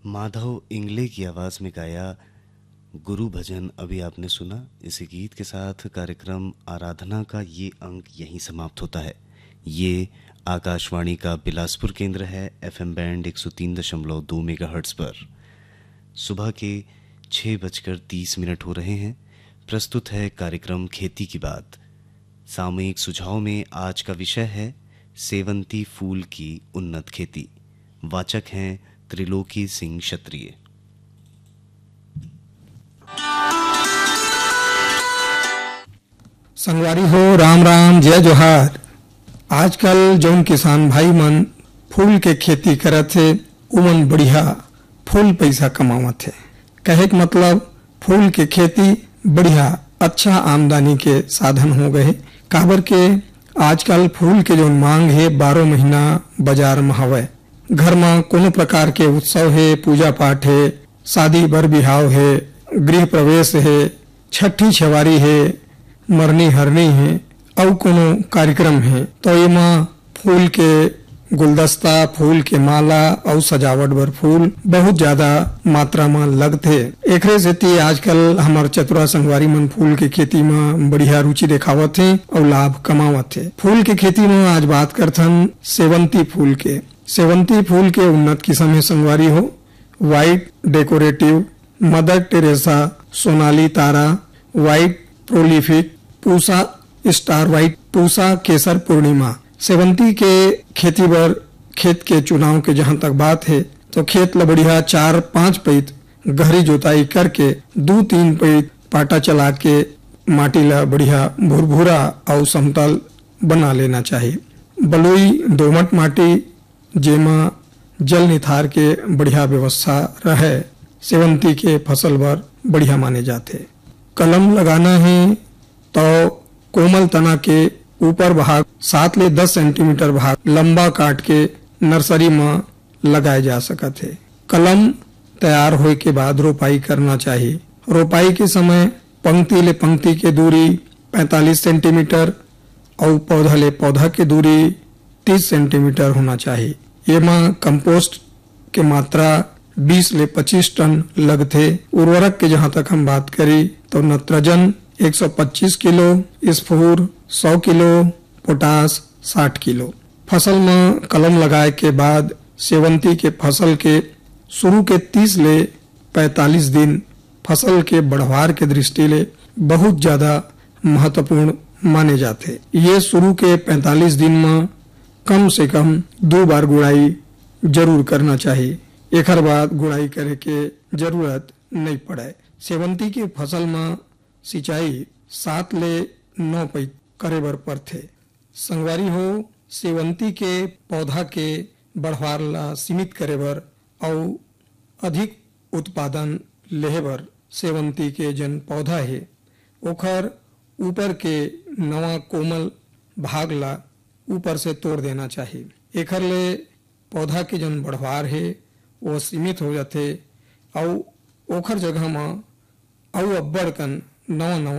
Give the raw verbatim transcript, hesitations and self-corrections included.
माधव इंगले की आवाज में गाया गुरु भजन अभी आपने सुना। इसी गीत के साथ कार्यक्रम आराधना का ये अंक यहीं समाप्त होता है। ये आकाशवाणी का बिलासपुर केंद्र है, एफएम बैंड एक सौ तीन दशमलव दो मेगाहर्ट्ज पर। सुबह के छः बजकर तीस मिनट हो रहे हैं। प्रस्तुत है कार्यक्रम खेती की बात। सामयिक सुझाव में आज का विषय है सेवंती फूल की उन्नत खेती। वाचक हैं त्रिलोकी सिंह क्षत्रिय। संगवारी हो, राम राम, जय जोहार। आजकल जौन किसान भाई मन फूल के खेती करत है उमन बढ़िया फूल पैसा कमावत है। कहे के मतलब फूल के खेती बढ़िया अच्छा आमदनी के साधन हो गए। काबर के आजकल फूल के जौन मांग है बारह महीना बाजार में हवे। घर में कोनो प्रकार के उत्सव है, पूजा पाठ है, शादी बर बिहाव है, गृह प्रवेश है, छठी छवारी है, मरनी हरनी है और कोनो कार्यक्रम है तो एमा फूल के गुलदस्ता, फूल के माला और सजावट बर फूल बहुत ज्यादा मात्रा में लगते। एकरे सेती आजकल हमार चतुरा संगवारी मन फूल के खेती में बढ़िया रुचि दिखावत है और लाभ कमावत है। फूल के खेती में आज बात करथन सेवंती फूल के। सेवंती फूल के उन्नत किस्म है संगवारी हो। White decorative, mother Teresa, Sonali तारा, white prolific, Pusa star white, Pusa केसर पूर्णिमा। सेवंती के खेती बर खेत के चुनाव के जहाँ तक बात है तो खेत ला बढ़िया चार पांच पैत गहरी जोताई करके दो तीन पैत पाटा चला के माटी ला बढ़िया भुरभुरा और समतल बना लेना चाहिए। बलुई दोमट माटी जेमा जल निथार के बढ़िया व्यवस्था रहे सेवंती के फसल बर बढ़िया माने जाते। कलम लगाना है तो कोमल तना के ऊपर भाग सात ले दस सेंटीमीटर भाग लंबा काट के नर्सरी में लगाए जा सकत है। कलम तैयार होए के बाद रोपाई करना चाहिए। रोपाई के समय पंक्ति ले पंक्ति के दूरी पैंतालीस सेंटीमीटर और पौधा ले पौधा के दूरी तीस सेंटीमीटर होना चाहिए। ये में कंपोस्ट के मात्रा बीस ले पच्चीस टन लगते। उर्वरक के जहाँ तक हम बात करी तो नत्रजन एक सौ पच्चीस किलो, स्फूर सौ किलो, पोटास साठ किलो। फसल में कलम लगाए के बाद सेवंती के फसल के शुरू के तीस ले पैंतालीस दिन फसल के बढ़वार के दृष्टि ले बहुत ज्यादा महत्वपूर्ण माने जाते। ये शुरू के पैंतालीस दिन में कम से कम दो बार गुड़ाई जरूर करना चाहिए। एक बाद गुड़ाई करे के जरूरत नहीं पड़े। सेवंती के फसल में सिंचाई सात ले नौ पैत करे बर पड़थे। संगवारी हो, सेवंती के पौधा के बढ़वार ला सीमित करे बर और अधिक उत्पादन लेहे बर सेवंती के जन पौधा है ओखर ऊपर के नवा कोमल भाग ला ऊपर से तोड़ देना चाहिए। एकर ले पौधा के जन बढ़वार है वो सीमित हो जाते और ओखर जगह में और अब्बड़ कन नवा नवा